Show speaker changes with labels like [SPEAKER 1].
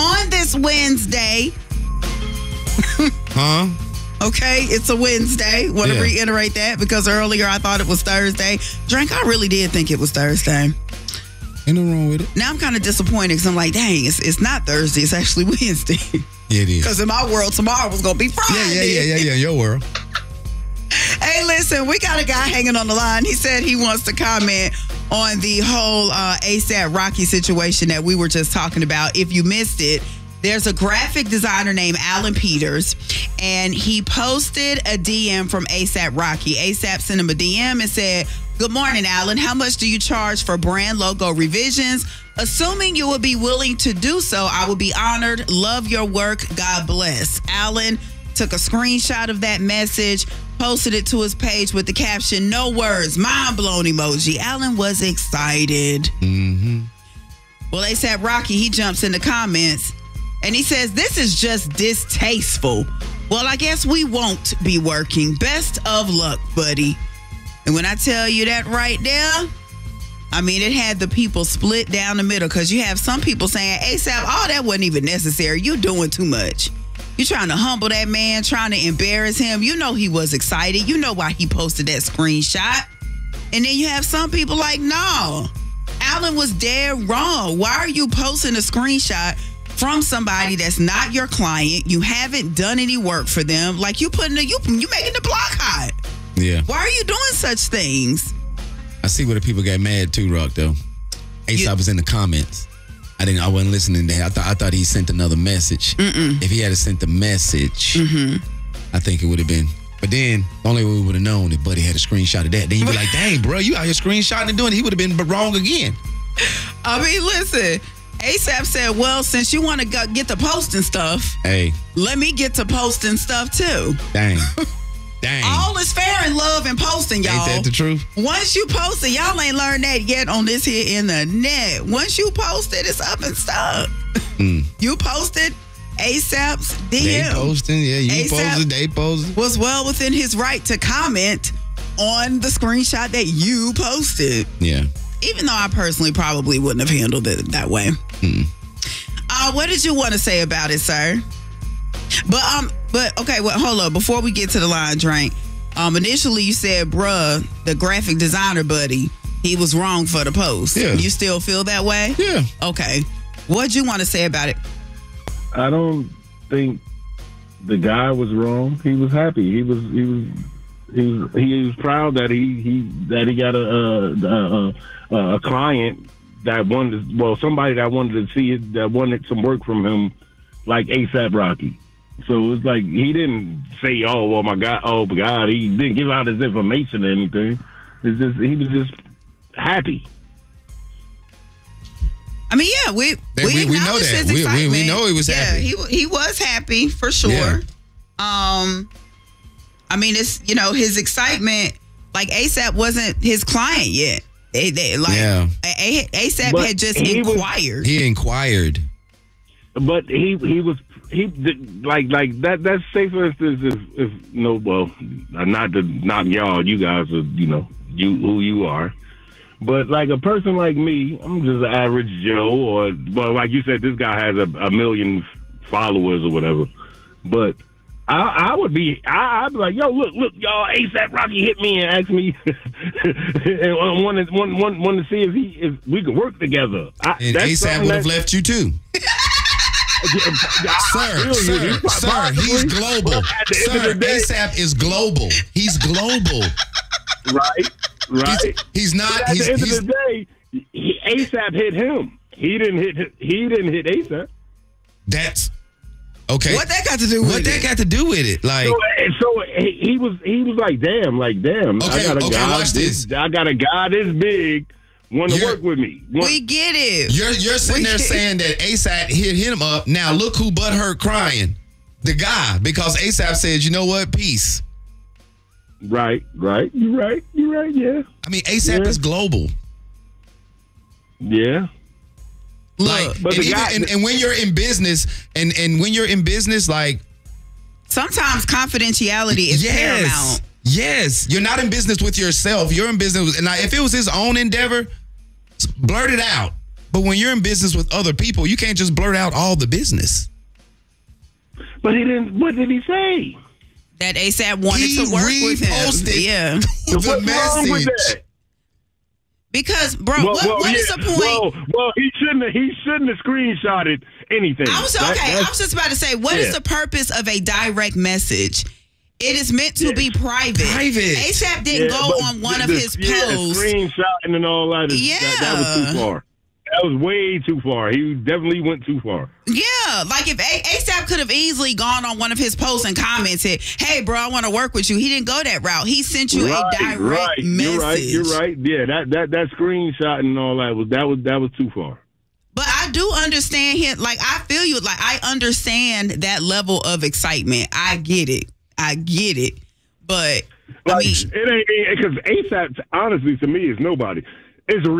[SPEAKER 1] On this Wednesday.
[SPEAKER 2] Huh?
[SPEAKER 1] Okay, it's a Wednesday. Want to reiterate that because earlier I thought it was Thursday. Drink, I really did think it was Thursday.
[SPEAKER 2] Ain't no wrong with it.
[SPEAKER 1] Now I'm kind of disappointed because I'm like, dang, it's not Thursday. It's actually Wednesday.
[SPEAKER 2] Yeah, it is.
[SPEAKER 1] Because in my world, tomorrow was going to be Friday.
[SPEAKER 2] Yeah, your world.
[SPEAKER 1] Hey, listen, we got a guy hanging on the line. He said he wants to comment on the whole ASAP Rocky situation that we were just talking about. If you missed it, there's a graphic designer named Alan Peters, and he posted a DM from ASAP Rocky. ASAP sent him a DM and said, "Good morning, Alan. How much do you charge for brand logo revisions? Assuming you would be willing to do so, I would be honored. Love your work. God bless." Alan took a screenshot of that message, posted it to his page with the caption, "No words, mind blown emoji." Alan was excited.
[SPEAKER 2] Mm-hmm.
[SPEAKER 1] Well, ASAP Rocky, he jumps in the comments and he says, "This is just distasteful. Well, I guess we won't be working. Best of luck, buddy." And when I tell you that right there, I mean, it had the people split down the middle because you have some people saying, ASAP, all that wasn't even necessary. You doing too much. You trying to humble that man, trying to embarrass him. You know he was excited. You know why he posted that screenshot. And then you have some people like, no, Alan was dead wrong. Why are you posting a screenshot from somebody that's not your client? You haven't done any work for them. Like you making the block hot.
[SPEAKER 2] Yeah.
[SPEAKER 1] Why are you doing such things?
[SPEAKER 2] I see where the people got mad too, Rock, though. ASAP was in the comments. I wasn't listening to him. I thought he sent another message. If he had sent the message, I think it would have been. But then, the only way we would have known if Buddy had a screenshot of that. Then you'd be like, dang, bro, you out here screenshotting and doing it. He would have been wrong again.
[SPEAKER 1] I mean, listen, ASAP said, well, since you want to get to posting stuff,
[SPEAKER 2] hey,
[SPEAKER 1] let me get to posting stuff too.
[SPEAKER 2] Dang. Dang.
[SPEAKER 1] All is fair in love and posting, y'all.
[SPEAKER 2] Ain't that the truth?
[SPEAKER 1] Once you post it, y'all ain't learned that yet on this here internet. Once you post it, it's up and stuck. You posted ASAP's DM.
[SPEAKER 2] They posting, yeah. You
[SPEAKER 1] ASAP
[SPEAKER 2] posted, they posted.
[SPEAKER 1] Was well within his right to comment on the screenshot that you posted.
[SPEAKER 2] Yeah.
[SPEAKER 1] Even though I personally probably wouldn't have handled it that way. What did you want to say about it, sir? But okay, well, hold up. Before we get to the line, Drink, initially you said, bruh, the graphic designer buddy, he was wrong for the post.
[SPEAKER 2] Yeah.
[SPEAKER 1] You still feel that way?
[SPEAKER 2] Yeah.
[SPEAKER 1] Okay. What'd you want to say about it?
[SPEAKER 3] I don't think the guy was wrong. He was happy. He was proud that he got a client that wanted, well, somebody that wanted to see it, that wanted some work from him, like ASAP Rocky. So it's like he didn't say, "Oh, my God," he didn't give out his information or anything. It's just he was just happy.
[SPEAKER 1] I mean, yeah, we
[SPEAKER 2] know that. We know he was happy.
[SPEAKER 1] Yeah, he was happy for sure.
[SPEAKER 2] Yeah.
[SPEAKER 1] I mean, it's his excitement. Like ASAP wasn't his client yet. ASAP had just inquired.
[SPEAKER 2] He inquired,
[SPEAKER 3] but he was like that. That's say for instance, if no, well, not to knock y'all. You guys are who you are. But like a person like me, I'm just an average Joe, but like you said, this guy has a million followers or whatever. But I'd be like, yo, look, y'all, ASAP Rocky hit me and asked me and wanted to see if we could work together.
[SPEAKER 2] And ASAP would have left you too. Sir, he's global. Sir, ASAP is global. He's global.
[SPEAKER 3] Right.
[SPEAKER 2] He's not.
[SPEAKER 3] At the end of the day, ASAP hit him. He didn't hit ASAP.
[SPEAKER 2] That's okay.
[SPEAKER 1] What that got to do with it?
[SPEAKER 2] What that got to do with it? Like,
[SPEAKER 3] so he was like, damn.
[SPEAKER 2] Okay, watch this.
[SPEAKER 3] I got a guy this big want to work with me.
[SPEAKER 1] We get it.
[SPEAKER 2] You're sitting there saying that ASAP hit him up. Now look who butthurt crying. The guy, because ASAP said, you know what, peace.
[SPEAKER 3] Right. You're right. Yeah.
[SPEAKER 2] I mean, ASAP is global.
[SPEAKER 3] Yeah.
[SPEAKER 2] Look,
[SPEAKER 3] but
[SPEAKER 2] and when you're in business, and when you're in business, like
[SPEAKER 1] sometimes confidentiality is paramount.
[SPEAKER 2] Yes, you're not in business with yourself. You're in business with, and if it was his own endeavor, blurt it out. But when you're in business with other people, you can't just blurt out all the business.
[SPEAKER 3] But he didn't. What did he say?
[SPEAKER 1] That ASAP wanted to work with him. Yeah.
[SPEAKER 3] What's wrong with that?
[SPEAKER 1] Because, bro, what is the point?
[SPEAKER 3] Well, he shouldn't have screenshotted anything.
[SPEAKER 1] I was just about to say, what is the purpose of a direct message? It is meant to be private. ASAP didn't go on one of his posts.
[SPEAKER 3] Screenshotting and all that. That was too far. That was way too far. He definitely went too far.
[SPEAKER 1] Yeah, like if ASAP could have easily gone on one of his posts and commented, "Hey, bro, I want to work with you." He didn't go that route. He sent you a direct message.
[SPEAKER 3] You're right. Yeah, that screenshot and all that was too far.
[SPEAKER 1] But I do understand him. Like, I feel you. Like, I understand that level of excitement. I get it. But
[SPEAKER 3] like, it ain't because ASAP, honestly, to me, is nobody. It's a